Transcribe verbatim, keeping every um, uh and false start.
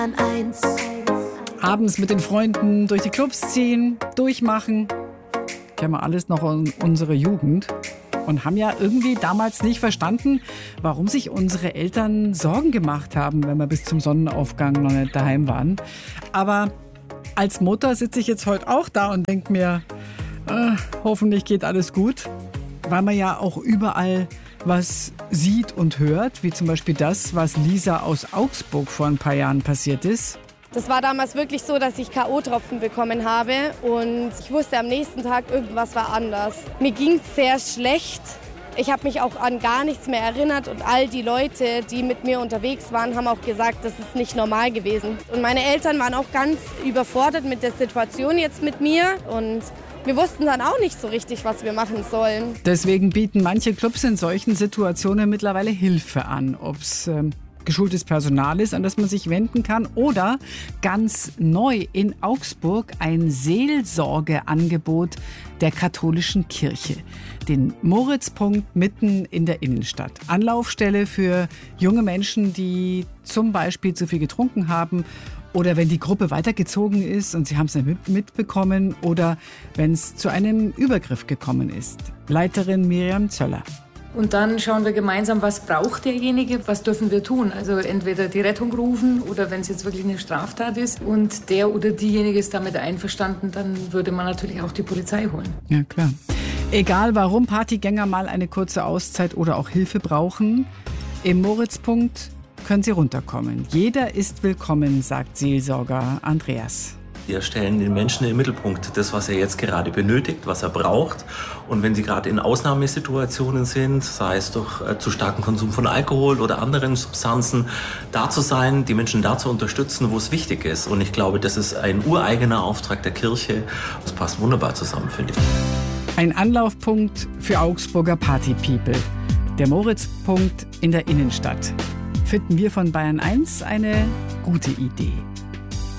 eins. Abends mit den Freunden durch die Clubs ziehen, durchmachen. Kennen wir alles noch in unserer Jugend. Und haben ja irgendwie damals nicht verstanden, warum sich unsere Eltern Sorgen gemacht haben, wenn wir bis zum Sonnenaufgang noch nicht daheim waren. Aber als Mutter sitze ich jetzt heute auch da und denke mir, äh, hoffentlich geht alles gut. Weil man ja auch überall was sieht und hört, wie zum Beispiel das, was Lisa aus Augsburg vor ein paar Jahren passiert ist. Das war damals wirklich so, dass ich K O-Tropfen bekommen habe und ich wusste am nächsten Tag, irgendwas war anders. Mir ging es sehr schlecht. Ich habe mich auch an gar nichts mehr erinnert und all die Leute, die mit mir unterwegs waren, haben auch gesagt, das ist nicht normal gewesen. Und meine Eltern waren auch ganz überfordert mit der Situation jetzt mit mir und wir wussten dann auch nicht so richtig, was wir machen sollen. Deswegen bieten manche Clubs in solchen Situationen mittlerweile Hilfe an, ob es ähm geschultes Personal ist, an das man sich wenden kann, oder ganz neu in Augsburg ein Seelsorgeangebot der katholischen Kirche. Den Moritzpunkt mitten in der Innenstadt. Anlaufstelle für junge Menschen, die zum Beispiel zu viel getrunken haben oder wenn die Gruppe weitergezogen ist und sie haben es nicht mitbekommen oder wenn es zu einem Übergriff gekommen ist. Leiterin Miriam Zöller. Und dann schauen wir gemeinsam, was braucht derjenige, was dürfen wir tun. Also entweder die Rettung rufen oder wenn es jetzt wirklich eine Straftat ist und der oder diejenige ist damit einverstanden, dann würde man natürlich auch die Polizei holen. Ja, klar. Egal warum Partygänger mal eine kurze Auszeit oder auch Hilfe brauchen, im Moritzpunkt können sie runterkommen. Jeder ist willkommen, sagt Seelsorger Andreas. Wir stellen den Menschen in den Mittelpunkt, das, was er jetzt gerade benötigt, was er braucht. Und wenn sie gerade in Ausnahmesituationen sind, sei es durch äh, zu starken Konsum von Alkohol oder anderen Substanzen, da zu sein, die Menschen da zu unterstützen, wo es wichtig ist. Und ich glaube, das ist ein ureigener Auftrag der Kirche. Das passt wunderbar zusammen, finde ich. Ein Anlaufpunkt für Augsburger Party-People. Der Moritzpunkt in der Innenstadt. Finden wir von Bayern eins eine gute Idee.